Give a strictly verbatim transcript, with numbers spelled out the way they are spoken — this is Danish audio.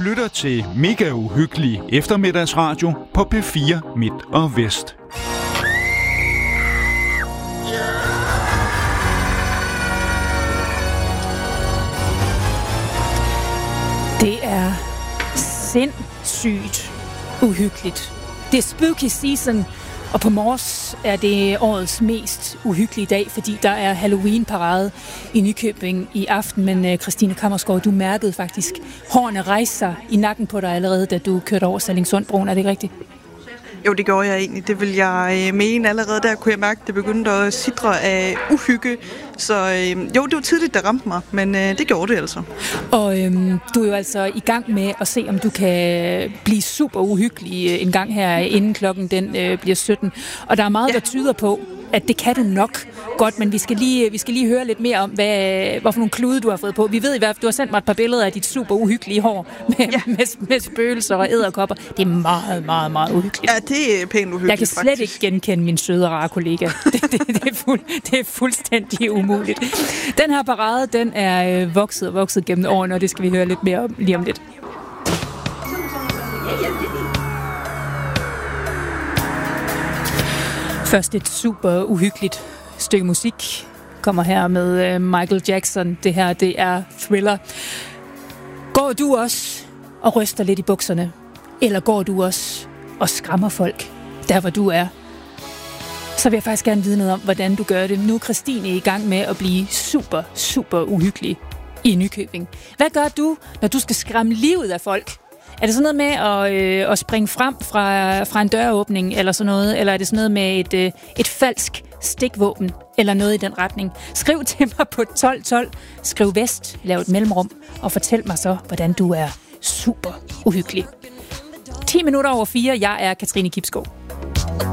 lytter til Mega Uhyggelig eftermiddagsradio på P fire Midt og Vest. Det er sindssygt uhyggeligt. Det er spooky season, og på Mors er det årets mest uhyggelige dag, fordi der er Halloween-parade i Nykøbing i aften. Men Christine Kammersgaard, du mærkede faktisk hårene rejse sig i nakken på dig allerede, da du kørte over Sallingsundbroen. Er det ikke rigtigt? Jo, det gjorde jeg egentlig. Det vil jeg mene. Allerede der kunne jeg mærke, at det begyndte at sidre af uhygge. Så øh, jo, det var tidligt, der ramte mig, men øh, det gjorde det altså. Og øhm, du er jo altså i gang med at se, om du kan blive super uhyggelig en gang her, inden klokken den øh, bliver sytten. Og der er meget, ja. der tyder på, at det kan du nok godt, men vi skal lige, vi skal lige høre lidt mere om, hvad, hvad for nogle klude du har fået på. Vi ved i hvert fald, du har sendt mig et par billeder af dit super uhyggelige hår med, ja. med, med spøgelser og edderkopper. Det er meget, meget, meget uhyggeligt. Ja, det er pænt uhyggeligt. Jeg kan slet faktisk. ikke genkende min søde, rare kollega. Det, det, det, er, fuld, det er fuldstændig umuligt. Den her parade, den er øh, vokset og vokset gennem årene, og det skal vi høre lidt mere om lige om lidt. Først et super uhyggeligt stykke musik kommer her med Michael Jackson. Det her, det er Thriller. Går du også og ryster lidt i bukserne? Eller går du også og skræmmer folk, der hvor du er? Så vil jeg faktisk gerne vide noget om, hvordan du gør det. Nu er Christine i gang med at blive super, super uhyggelig i Nykøbing. Hvad gør du, når du skal skræmme livet af folk? Er det sådan noget med at, øh, at springe frem fra, fra en døråbning eller sådan noget? Eller er det sådan noget med et, øh, et falsk stikvåben eller noget i den retning? Skriv til mig på tolv tolv. Skriv vest, lav et mellemrum og fortæl mig så, hvordan du er super uhyggelig. ti minutter over fire. Jeg er Katrine Kipskov.